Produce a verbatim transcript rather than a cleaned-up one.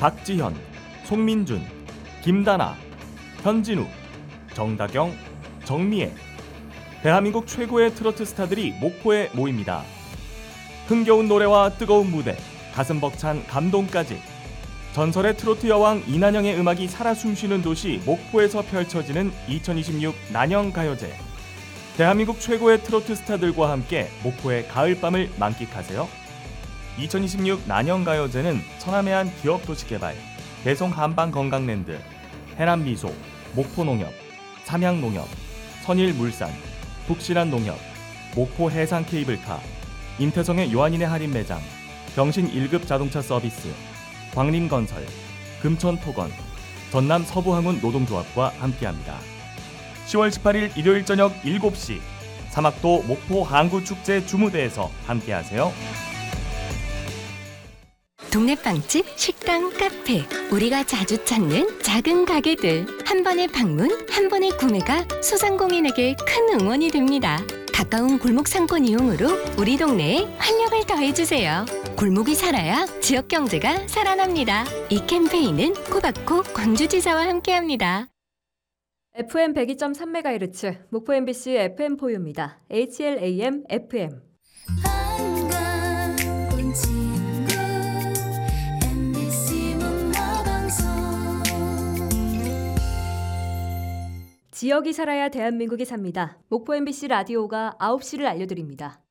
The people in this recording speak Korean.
박지현, 송민준, 김다나, 현진우, 정다경, 정미애. 대한민국 최고의 트로트 스타들이 목포에 모입니다. 흥겨운 노래와 뜨거운 무대, 가슴 벅찬 감동까지. 전설의 트로트 여왕 이난영의 음악이 살아 숨쉬는 도시 목포에서 펼쳐지는 이천이십육 난영가요제. 대한민국 최고의 트로트 스타들과 함께 목포의 가을밤을 만끽하세요. 이천이십육 난영가요제는 천안해안 기업도시개발, 대송한방건강랜드, 해남미소, 목포농협, 삼양농협, 선일물산, 북신한농협, 목포해상케이블카, 임태성의 요한인의 할인매장, 병신 일 급 자동차 서비스, 광림건설, 금천토건, 전남 서부항운 노동조합과 함께합니다. 시월 십팔일 일요일 저녁 일곱 시 사막도 목포 항구축제 주무대에서 함께하세요. 동네 빵집, 식당, 카페, 우리가 자주 찾는 작은 가게들. 한 번의 방문, 한 번의 구매가 소상공인에게 큰 응원이 됩니다. 가까운 골목 상권 이용으로 우리 동네에 활력을 더해주세요. 골목이 살아야 지역 경제가 살아납니다. 이 캠페인은 코바코 광주지사와 함께합니다. 에프엠 백이 점 삼 메가헤르츠 목포 엠비씨 에프엠포유입니다. 에이치엘에이엠 에프엠. 지역이 살아야 대한민국이 삽니다. 목포 엠비씨 라디오가 아홉 시를 알려드립니다.